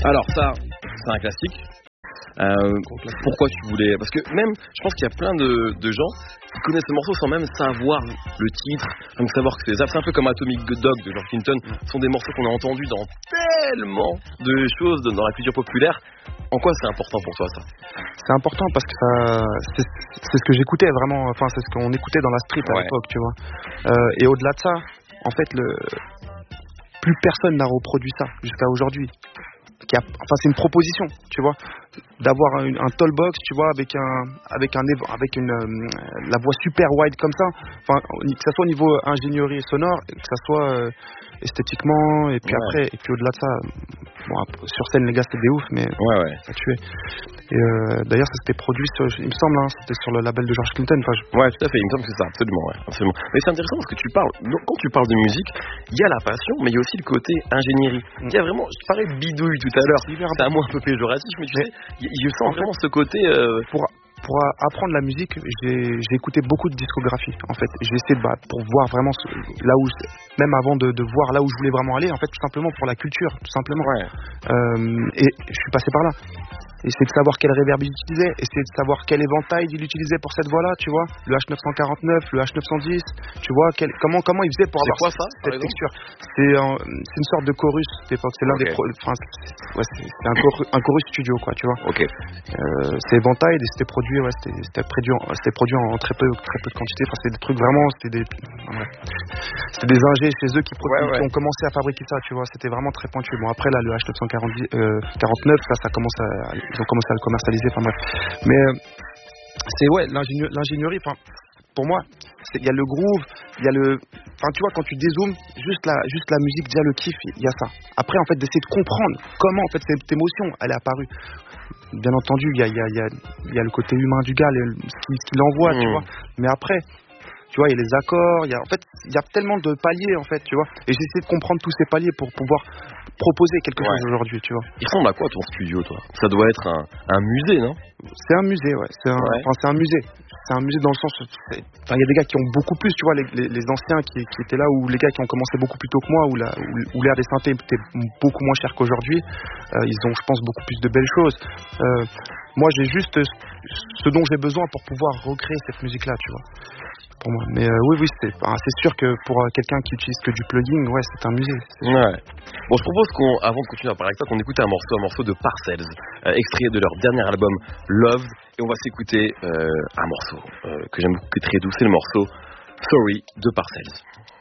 Alors ça, c'est un classique. Pourquoi tu voulais... Parce que même, je pense qu'il y a plein de gens qui connaissent ce morceau sans même savoir le titre, sans savoir que c'est un peu comme Atomic Dog de George Clinton. Ce sont des morceaux qu'on a entendus dans tellement de choses dans la culture populaire. En quoi c'est important pour toi, ça? C'est important parce que c'est ce que j'écoutais vraiment, enfin c'est ce qu'on écoutait dans la street à l'époque, tu vois. Et au-delà de ça, en fait, plus personne n'a reproduit ça jusqu'à aujourd'hui. C'est une proposition, tu vois, d'avoir un tallbox, tu vois, avec la voix super wide comme ça, enfin, que ça soit au niveau ingénierie sonore, que ça soit esthétiquement, et puis après, et puis au-delà de ça, bon, sur scène les gars c'était des ouf, mais ça tuait. Et d'ailleurs ça s'était produit, il me semble, c'était sur le label de George Clinton. Ouais, tout à fait, il me semble que c'est ça, absolument. Mais c'est intéressant parce que quand tu parles de musique, il y a la passion, mais il y a aussi le côté ingénierie. Il y a vraiment, je parlais de bidouille tout à l'heure, c'est un mot un peu péjoratif, mais tu sais, je sens vraiment ce côté... Pour apprendre la musique, j'ai écouté beaucoup de discographies. En fait, j'ai essayé pour voir vraiment là où, même avant de voir là où je voulais vraiment aller. En fait, tout simplement pour la culture, tout simplement. Et je suis passé par là. Essayer de savoir quel reverb il utilisait, essayer de savoir quel éventail il utilisait pour cette voix-là, tu vois, le H949, le H910, tu vois, comment il faisait pour avoir cette texture. C'est une sorte de chorus d'époque, c'est l'un des c'est un chorus studio, quoi, tu vois. C'est éventail et c'était produit en très peu de quantité, enfin c'est des trucs vraiment, c'était des ingés chez eux qui ont commencé à fabriquer ça, tu vois, c'était vraiment très pointu. Bon après là le H949 ça commence ils ont commencé à le commercialiser, enfin bref. Mais c'est l'ingénierie, enfin pour moi, il y a le groove, il y a tu vois, quand tu dézoomes, juste la musique, déjà le kiff, il y a ça. Après en fait d'essayer de comprendre comment en fait cette émotion elle est apparue. Bien entendu, il y a le côté humain du gars, ce qu'il envoie, tu vois. Mais après, tu vois, il y a les accords, il y a tellement de paliers en fait, tu vois. Et j'essaie de comprendre tous ces paliers pour pouvoir proposer quelque chose aujourd'hui, tu vois. Il ressemble à quoi ton studio, toi? Ça doit être un musée, non? C'est un musée, c'est un musée. C'est un musée dans le sens, il y a des gars qui ont beaucoup plus, tu vois, les anciens qui étaient là, ou les gars qui ont commencé beaucoup plus tôt que moi, où l'air des synthés était beaucoup moins cher qu'aujourd'hui. Ils ont, je pense, beaucoup plus de belles choses. Moi, j'ai juste ce dont j'ai besoin pour pouvoir recréer cette musique-là, tu vois. Pour moi. Mais oui, c'est sûr que pour quelqu'un qui utilise que du plugin, c'est un musée. Bon, je propose avant de continuer à parler avec toi, qu'on écoute un morceau de Parcells, extrait de leur dernier album Love, et on va s'écouter un morceau que j'aime beaucoup, qui est très doux, c'est le morceau Sorry de Parcells.